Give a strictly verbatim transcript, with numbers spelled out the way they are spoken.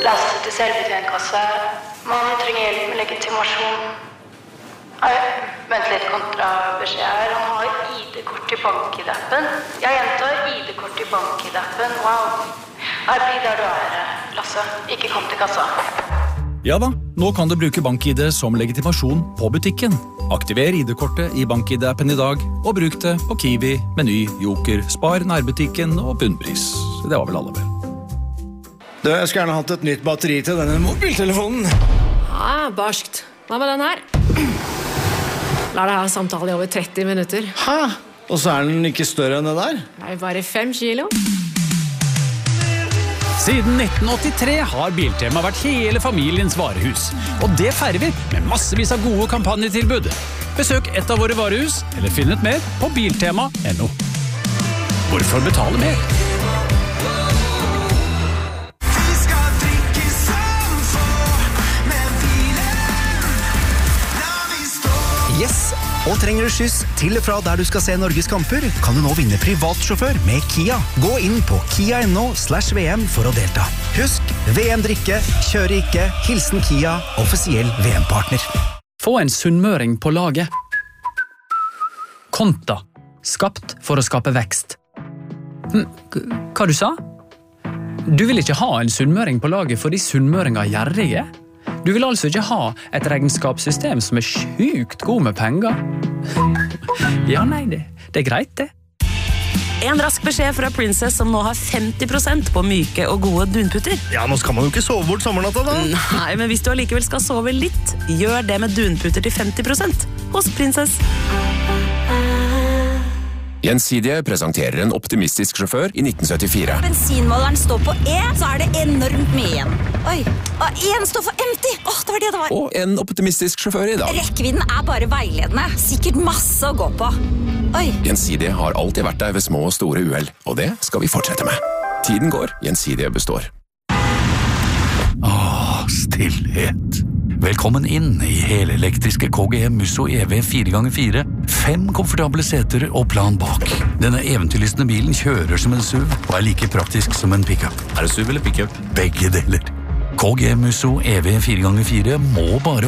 Lasse til selvbetjentkasse. Mannen trenger hjelp med legitimasjon. Nei, vent litt kontrabeskjed her. Han har I D-kort i BankID-appen. Jeg gjentar I D-kort i BankID-appen. Wow. Nei, bli der du er, Lasse. Ikke kom til kassa. Ja da, nå kan du bruke BankID som legitimasjon på butikken. Aktiver I D-kortet i BankID-appen i dag, og bruk det på Kiwi, Meny, Joker, Spar, nærbutikken og Bunnpris. Det var vel alle vel. Du, jeg skulle gjerne hatt et nytt batteri til denne mobiltelefonen. Ja, barskt. Hva med den her? La deg ha samtale i over tretti minutter. Hæ? Og så er den ikke større enn det der? Det er bare fem kilo. Siden nitten åttitre har Biltema vært hele familiens varehus. Og det feirer vi med massevis av gode kampanjetilbud. Besøk et av våre varehus, eller finn ut mer på biltema punktum no. Hvorfor betale mer? Yes, og trenger du skyss til og fra der du skal se Norges kamper, kan du nå vinne privatsjåfør med Kia. Gå inn på kia punktum no slash V M for å delta. Husk, V M-drikke, kjøre ikke, hilsen Kia, offisiell V M-partner. Få en sunnmøring på laget. Konta. Skapt for å skape vekst. Hm, hva du sa? Du vil ikke ha en sunnmøring på laget fordi sunnmøringer er gjerrige? Du vil altså ikke ha et regnskapssystem som er sjukt god med penger? Ja, nei, det, det er greit, det. En rask beskjed fra Princess som nå har femti prosent på myke og gode dunputter. Ja, nå skal man jo ikke sove bort sommernatta da. Nei, men hvis du allikevel skal sove litt, gjør det med dunputter til femti prosent hos Princess. Gjensidige presenterer en optimistisk sjåfør i nitten syttifire. Bensinmåleren står på E, så er det enormt mye igjen. Oi, og en står for empty. Åh, det var det det var. Og en optimistisk sjåfør i dag. Rekkevidden er bare veiledende. Sikkert masse å gå på. Oi. Gjensidige har alltid vært der ved små og store uhell, og det skal vi fortsette med. Tiden går, Gjensidige består. Åh, stillhet. Velkommen inn i helelektriske K G M Musso E V fire ganger fire. Fem komfortable seter og plan bak. Denne eventyrlystne bilen kjører som en SUV og er like praktisk som en pickup. Er det SUV eller pickup? Begge deler. K G M Musso E V fire ganger fire må bare